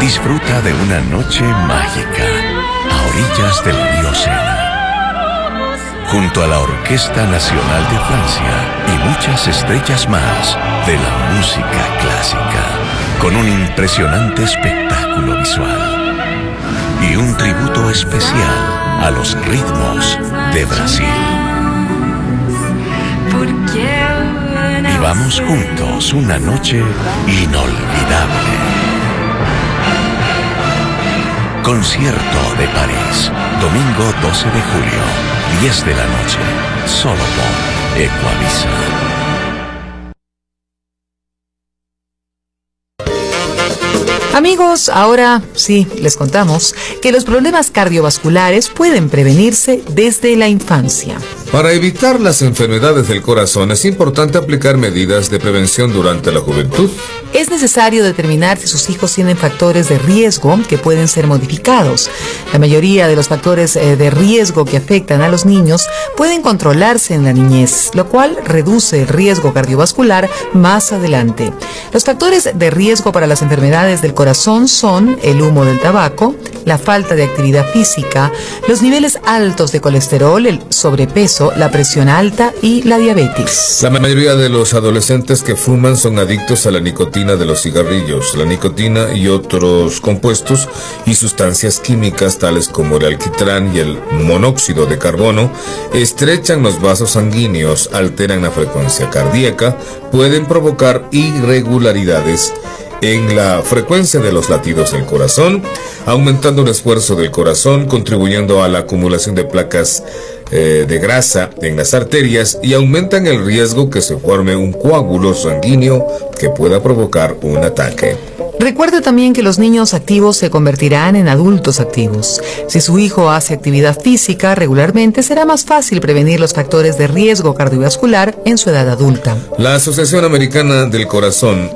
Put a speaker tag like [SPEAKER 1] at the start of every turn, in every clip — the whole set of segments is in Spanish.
[SPEAKER 1] Disfruta de una noche mágica a orillas del río Sena, junto a la Orquesta Nacional de Francia y muchas estrellas más de la música clásica, con un impresionante espectáculo visual y un tributo especial a los ritmos de Brasil. Vivamos juntos una noche inolvidable. Concierto de París, domingo 12 de julio, 10 de la noche, solo por Ecuavisa.
[SPEAKER 2] Amigos, ahora sí, les contamos que los problemas cardiovasculares pueden prevenirse desde la infancia.
[SPEAKER 3] Para evitar las enfermedades del corazón es importante aplicar medidas de prevención durante la juventud.
[SPEAKER 2] Es necesario determinar si sus hijos tienen factores de riesgo que pueden ser modificados. La mayoría de los factores de riesgo que afectan a los niños pueden controlarse en la niñez, lo cual reduce el riesgo cardiovascular más adelante. Los factores de riesgo para las enfermedades del corazón son el humo del tabaco, la falta de actividad física, los niveles altos de colesterol, el sobrepeso, la presión alta y la diabetes.
[SPEAKER 3] La mayoría de los adolescentes que fuman son adictos a la nicotina de los cigarrillos. La nicotina y otros compuestos y sustancias químicas tales como el alquitrán y el monóxido de carbono estrechan los vasos sanguíneos, alteran la frecuencia cardíaca, pueden provocar irregularidades en la frecuencia de los latidos del corazón, aumentando el esfuerzo del corazón, contribuyendo a la acumulación de placas de grasa en las arterias y aumentan el riesgo que se forme un coágulo sanguíneo que pueda provocar un ataque.
[SPEAKER 2] Recuerde también que los niños activos se convertirán en adultos activos. Si su hijo hace actividad física regularmente, será más fácil prevenir los factores de riesgo cardiovascular en su edad adulta.
[SPEAKER 3] La Asociación Americana del Corazón,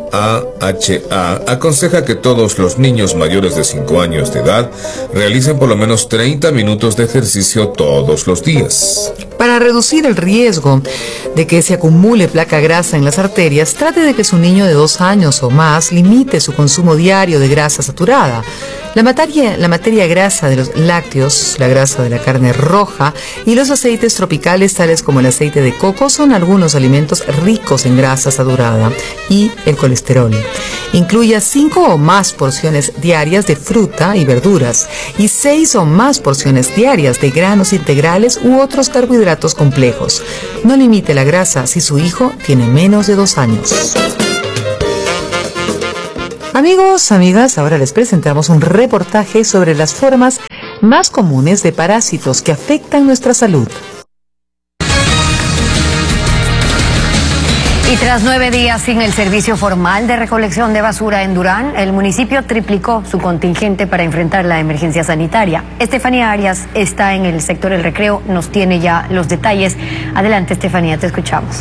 [SPEAKER 3] AHA, aconseja que todos los niños mayores de 5 años de edad realicen por lo menos 30 minutos de ejercicio todos los días.
[SPEAKER 2] Para reducir el riesgo de que se acumule placa grasa en las arterias, trate de que su niño de 2 años o más limite su consumo diario de grasa saturada. La materia grasa de los lácteos, la grasa de la carne roja y los aceites tropicales tales como el aceite de coco son algunos alimentos ricos en grasa saturada y el colesterol. Incluya 5 o más porciones diarias de fruta y verduras y 6 o más porciones diarias de granos integrales u otros carbohidratos complejos. No limite la grasa si su hijo tiene menos de 2 años. Amigos, amigas, ahora les presentamos un reportaje sobre las formas más comunes de parásitos que afectan nuestra salud.
[SPEAKER 4] Y tras 9 días sin el servicio formal de recolección de basura en Durán, el municipio triplicó su contingente para enfrentar la emergencia sanitaria. Estefanía Arias está en el sector El Recreo, nos tiene ya los detalles. Adelante, Estefanía, te escuchamos.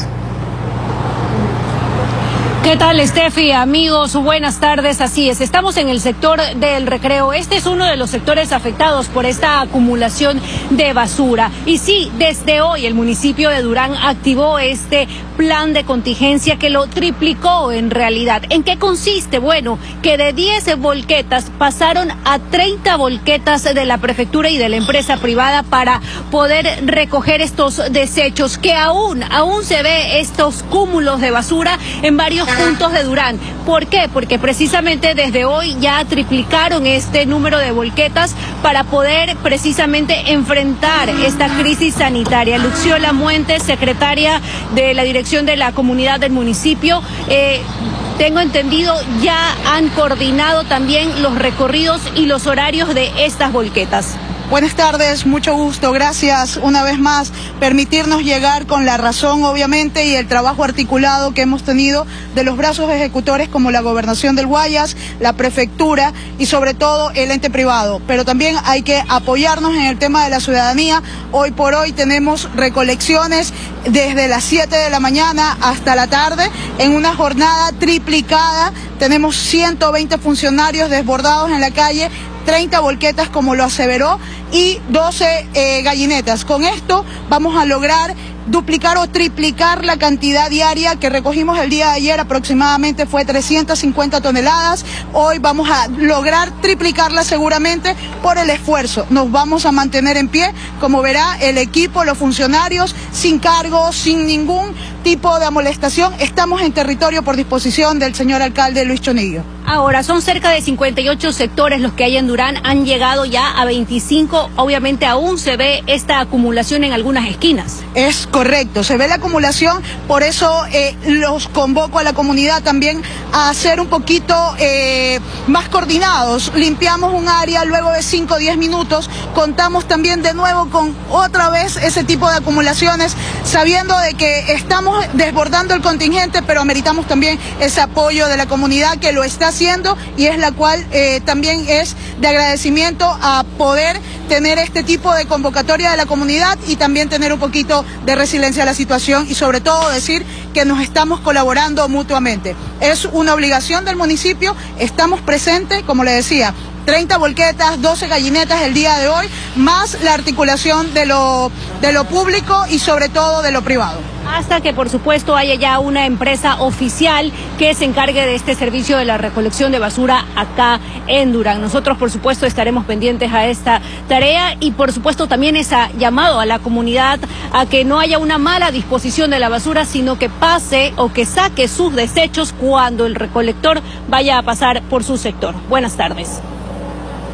[SPEAKER 5] ¿Qué tal, Estefi? Amigos, buenas tardes. Así es, estamos en el sector del Recreo. Este es uno de los sectores afectados por esta acumulación de basura. Y sí, desde hoy el municipio de Durán activó este plan de contingencia que lo triplicó en realidad. ¿En qué consiste? Bueno, que de 10 volquetas pasaron a 30 volquetas de la prefectura y de la empresa privada para poder recoger estos desechos, que aún se ve estos cúmulos de basura en varios puntos de Durán. ¿Por qué? Porque precisamente desde hoy ya triplicaron este número de volquetas para poder precisamente enfrentar esta crisis sanitaria. Luxiola Muentes, secretaria de la Dirección de la Comunidad del municipio, tengo entendido, ya han coordinado también los recorridos y los horarios de estas volquetas.
[SPEAKER 6] Buenas tardes, mucho gusto, gracias una vez más, permitirnos llegar con la razón obviamente y el trabajo articulado que hemos tenido de los brazos ejecutores como la Gobernación del Guayas, la Prefectura y sobre todo el ente privado, pero también hay que apoyarnos en el tema de la ciudadanía. Hoy por hoy tenemos recolecciones desde las 7 de la mañana hasta la tarde en una jornada triplicada, tenemos 120 funcionarios desbordados en la calle, 30 volquetas como lo aseveró y 12 gallinetas. Con esto vamos a lograr duplicar o triplicar la cantidad diaria que recogimos el día de ayer, aproximadamente fue 350 toneladas. Hoy vamos a lograr triplicarla seguramente por el esfuerzo. Nos vamos a mantener en pie, como verá, el equipo, los funcionarios, sin cargos, sin ningún tipo de amonestación. Estamos en territorio por disposición del señor alcalde Luis Chonillo.
[SPEAKER 5] Ahora, son cerca de 58 sectores los que hay en Durán, han llegado ya a 25, obviamente aún se ve esta acumulación en algunas esquinas.
[SPEAKER 6] Es correcto, se ve la acumulación, por eso los convoco a la comunidad también a ser un poquito más coordinados. Limpiamos un área, luego de 5 o 10 minutos, contamos también de nuevo con otra vez ese tipo de acumulaciones, sabiendo de que estamos desbordando el contingente, pero ameritamos también ese apoyo de la comunidad que lo está haciendo y es la cual también es de agradecimiento a poder tener este tipo de convocatoria de la comunidad y también tener un poquito de resiliencia a la situación y sobre todo decir que nos estamos colaborando mutuamente. Es una obligación del municipio, estamos presentes, como le decía, 30 volquetas, 12 gallinetas el día de hoy, más la articulación de lo público y sobre todo de lo privado.
[SPEAKER 5] Hasta que, por supuesto, haya ya una empresa oficial que se encargue de este servicio de la recolección de basura acá en Durán. Nosotros, por supuesto, estaremos pendientes a esta tarea y, por supuesto, también ese llamado a la comunidad a que no haya una mala disposición de la basura, sino que pase o que saque sus desechos cuando el recolector vaya a pasar por su sector. Buenas tardes.